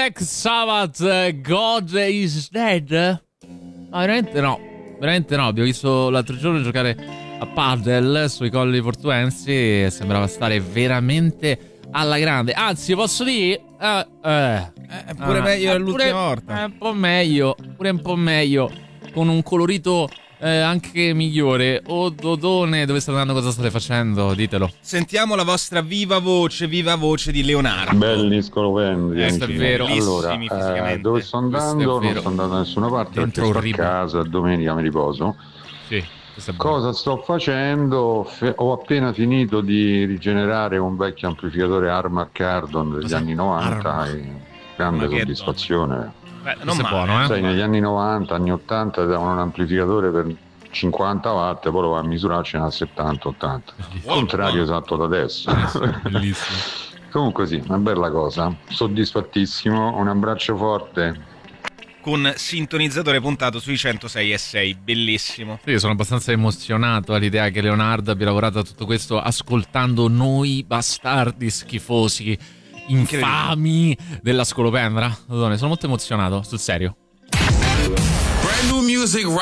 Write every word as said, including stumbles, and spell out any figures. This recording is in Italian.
Black Sabbath, God is Dead? No, veramente no, veramente no. Abbiamo visto l'altro giorno giocare a padel sui Colli Portuensi e sembrava stare veramente alla grande. Anzi, posso dire, eh, eh, È pure ah, meglio è dell'ultima pure, volta. È un po' meglio, pure un po' meglio, con un colorito eh, anche migliore. O Dodone, dove state andando, cosa state facendo? Ditelo. Sentiamo la vostra viva voce, viva voce di Leonardo. Belli scolopendi, Questo è vero. allora, Bellissimi fisicamente. eh, dove sto andando? Non sto andando da nessuna parte Dentro perché un sto a ribo. casa, domenica mi riposo. Sì, questo è buono. Cosa sto facendo? Fe- ho appena finito di rigenerare un vecchio amplificatore Harman Kardon degli Cos'è? anni novanta Harman. e grande Armageddon. soddisfazione. Beh, non Questo è male. buono, eh? Sai, negli anni novanta, anni ottanta davano un amplificatore per cinquanta watt, poi lo va a misurarcene a settanta ottanta. Contrario esatto da adesso. Bellissimo. Comunque sì, una bella cosa. Soddisfattissimo, un abbraccio forte. Con sintonizzatore puntato sui centosei e sei, bellissimo. Sì, sono abbastanza emozionato all'idea che Leonardo abbia lavorato a tutto questo ascoltando noi bastardi schifosi, infami della scolopendra. Dodone, sono molto emozionato, sul serio. Brand new music right